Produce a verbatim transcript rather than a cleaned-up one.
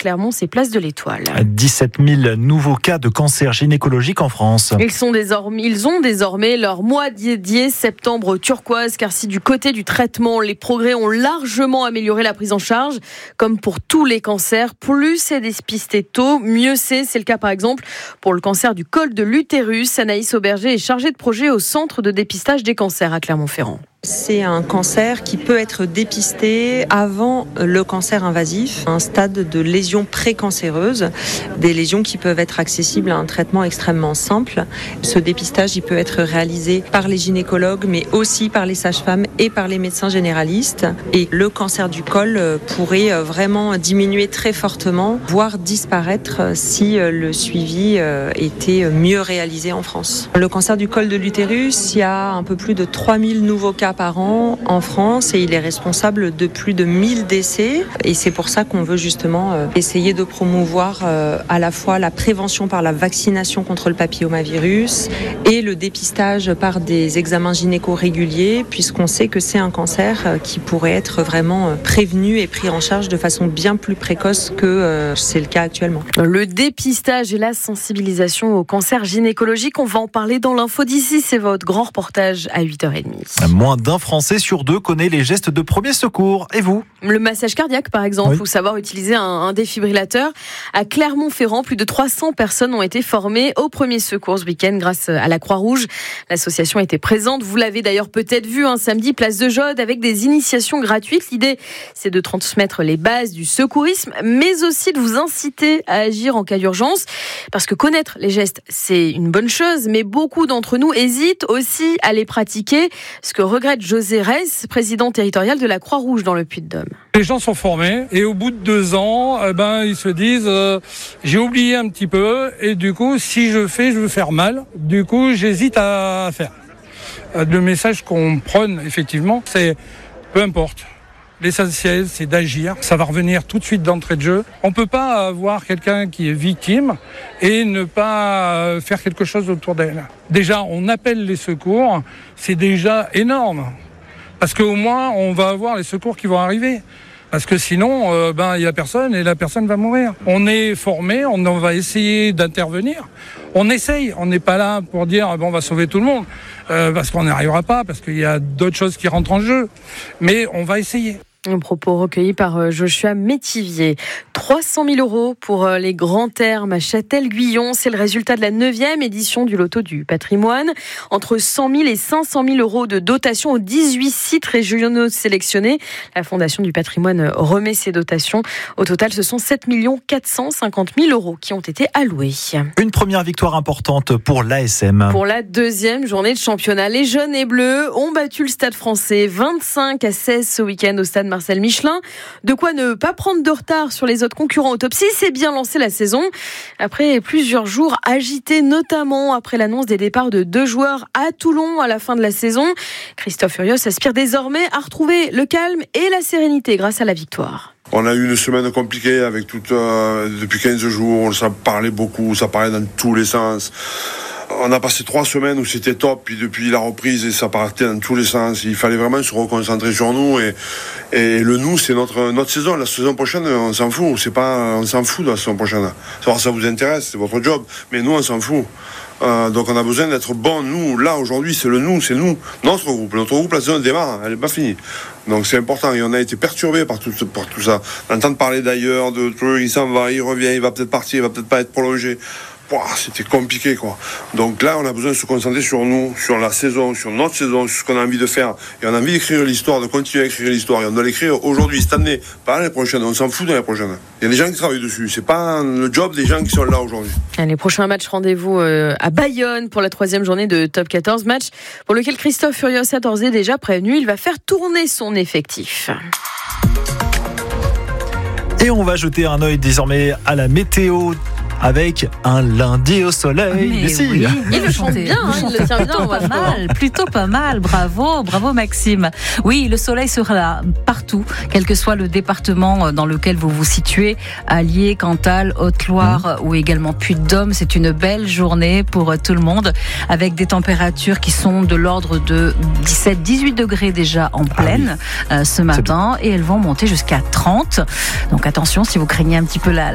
Clermont, c'est place de l'Étoile. dix-sept mille nouveaux cas de cancer gynécologique en France. Ils, sont désormais, ils ont désormais leur mois dédié septembre turquoise, car si du côté du traitement, les progrès ont largement amélioré la prise en charge, comme pour tous les cancers, plus c'est dépisté tôt, mieux c'est. C'est le cas par exemple pour le cancer du col de l'utérus. Anaïs Auberger est chargée de projet au centre de dépistage des cancers à Clermont-Ferrand. C'est un cancer qui peut être dépisté avant le cancer invasif, un stade de lésion précancéreuse, des lésions qui peuvent être accessibles à un traitement extrêmement simple. Ce dépistage, il peut être réalisé par les gynécologues, mais aussi par les sages-femmes et par les médecins généralistes. Et le cancer du col pourrait vraiment diminuer très fortement, voire disparaître si le suivi était mieux réalisé en France. Le cancer du col de l'utérus, il y a un peu plus de trois mille nouveaux cas par an en France et il est responsable de plus de mille décès et c'est pour ça qu'on veut justement essayer de promouvoir à la fois la prévention par la vaccination contre le papillomavirus et le dépistage par des examens gynéco réguliers puisqu'on sait que c'est un cancer qui pourrait être vraiment prévenu et pris en charge de façon bien plus précoce que c'est le cas actuellement. Le dépistage et la sensibilisation au cancer gynécologique, on va en parler dans l'info d'ici, c'est votre grand reportage à huit heures trente. Moins d'un Français sur deux connaît les gestes de premier secours. Et vous ? Le massage cardiaque, par exemple, oui. ou savoir utiliser un, un défibrillateur. À Clermont-Ferrand, plus de trois cents personnes ont été formées au premier secours ce week-end grâce à la Croix-Rouge. L'association était présente. Vous l'avez d'ailleurs peut-être vu un samedi, place de Jaude, avec des initiations gratuites. L'idée, c'est de transmettre les bases du secourisme, mais aussi de vous inciter à agir en cas d'urgence. Parce que connaître les gestes, c'est une bonne chose, mais beaucoup d'entre nous hésitent aussi à les pratiquer. Ce que regrette José Reyes, président territorial de la Croix-Rouge dans le Puy-de-Dôme. Les gens sont formés et au bout de deux ans, eh ben, ils se disent euh, j'ai oublié un petit peu et du coup, si je fais, je veux faire mal. Du coup, j'hésite à faire. Le message qu'on prône, effectivement, c'est peu importe. L'essentiel, c'est d'agir. Ça va revenir tout de suite d'entrée de jeu. On ne peut pas avoir quelqu'un qui est victime et ne pas faire quelque chose autour d'elle. Déjà, on appelle les secours. C'est déjà énorme. Parce qu'au moins, on va avoir les secours qui vont arriver. Parce que sinon, euh, ben, il n'y a personne et la personne va mourir. On est formé, on va essayer d'intervenir. On essaye, on n'est pas là pour dire bon, on va sauver tout le monde. Euh, parce qu'on n'y arrivera pas, parce qu'il y a d'autres choses qui rentrent en jeu. Mais on va essayer. Un propos recueilli par Joshua Métivier. trois cent mille euros pour les grands termes à Châtel-Guyon. C'est le résultat de la neuvième édition du loto du patrimoine. Entre cent mille et cinq cent mille euros de dotation aux dix-huit sites régionaux sélectionnés. La Fondation du patrimoine remet ces dotations. Au total, ce sont sept millions quatre cent cinquante mille euros qui ont été alloués. Une première victoire importante pour l'A S M. Pour la deuxième journée de championnat, les jaunes et bleus ont battu le Stade français vingt-cinq à seize ce week-end au Stade Marcel Michelin. De quoi ne pas prendre de retard sur les autres concurrents au top six et bien lancer la saison. Après plusieurs jours agités, notamment après l'annonce des départs de deux joueurs à Toulon à la fin de la saison, Christophe Furios aspire désormais à retrouver le calme et la sérénité grâce à la victoire. On a eu une semaine compliquée avec toute, euh, depuis quinze jours, ça parlait beaucoup, ça parlait dans tous les sens. On a passé trois semaines où c'était top, puis depuis la reprise, et ça partait dans tous les sens. Il fallait vraiment se reconcentrer sur nous, et, et le nous, c'est notre, notre saison. La saison prochaine, on s'en fout. C'est pas, on s'en fout de la saison prochaine. Savoir si ça vous intéresse, c'est votre job. Mais nous, on s'en fout. Euh, donc on a besoin d'être bons. Nous, là, aujourd'hui, c'est le nous, c'est nous. Notre groupe. Notre groupe, la saison démarre, elle n'est pas finie. Donc c'est important. Et on a été perturbés par tout, par tout ça. D'entendre parler d'ailleurs, de trucs, il s'en va, il revient, il va peut-être partir, il va peut-être pas être prolongé. Wow, c'était compliqué, quoi. Donc là, on a besoin de se concentrer sur nous, sur la saison, sur notre saison, sur ce qu'on a envie de faire. Et on a envie d'écrire l'histoire, de continuer à écrire l'histoire. Et on doit l'écrire aujourd'hui, cette année, pas l'année prochaine. On s'en fout de l'année prochaine. Il y a des gens qui travaillent dessus. C'est pas le job des gens qui sont là aujourd'hui. Les prochains matchs, rendez-vous à Bayonne pour la troisième journée de Top quatorze. Match pour lequel Christophe Furios a d'ores et déjà prévenu. Il va faire tourner son effectif. Et on va jeter un œil désormais à la météo. Avec un lundi au soleil. Mais Lucie. oui, il le chante bien, hein, il le tient bien. Plutôt pas mal, plutôt pas mal. Bravo, bravo Maxime. Oui, le soleil sera là partout, quel que soit le département dans lequel vous vous situez, Allier, Cantal, Haute-Loire mmh. ou également Puy-de-Dôme. C'est une belle journée pour tout le monde, avec des températures qui sont de l'ordre de dix-sept à dix-huit degrés déjà en pleine ah oui. euh, ce matin, et elles vont monter jusqu'à trente. Donc attention, si vous craignez un petit peu la,